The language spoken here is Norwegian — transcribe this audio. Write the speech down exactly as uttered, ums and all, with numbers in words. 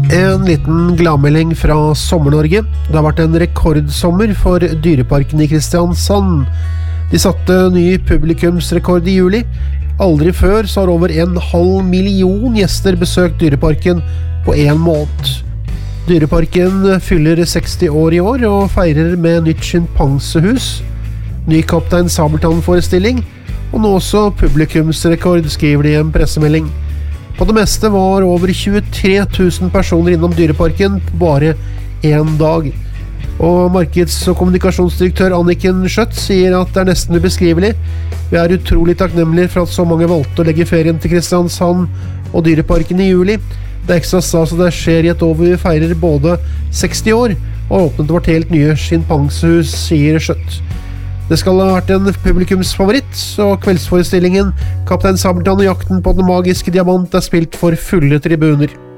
En liten gladmelding fra Sommer-Norge. Det har vært en rekordsommer for Dyreparken i Kristiansand. De satte ny publikumsrekord i juli. Aldri før så har over en halv million gjester besøkt Dyreparken på en måned. Dyreparken fyller seksti år i år og feirer med nytt schimpansehus, ny Kaptein Sabeltann-forestilling og nå også publikumsrekord, skriver de i en pressemelding. På det meste var over tjuetre tusen personer innom Dyreparken på bare en dag. Og markeds- og kommunikasjonsdirektør Anniken Schjøtt sier at det er nesten ubeskrivelig. Vi er utrolig takknemlige for at så mange valgte å legge ferien til Kristiansand og Dyreparken i juli. Det er ekstra stas at det skjer i et år hvor vi feirer både seksti år og åpnet vårt helt nye schimpansehus, sier Schjøtt. Det skal ha vært en publikumsfavoritt, og kveldsforestillingen Kaptein Sabeltann og jakten på den magiske diamant er spilt for fulle tribuner.